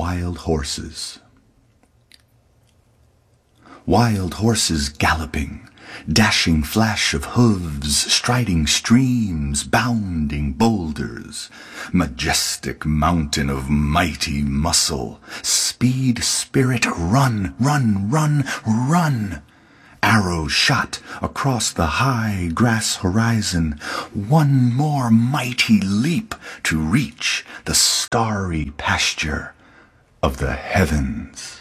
Wild horses. Wild horses galloping, dashing flash of hooves, striding streams, bounding boulders, majestic mountain of mighty muscle, speed, spirit, run, run, run, run. Arrow shot across the high grass horizon, one more mighty leap to reach the starry pasture of the heavens.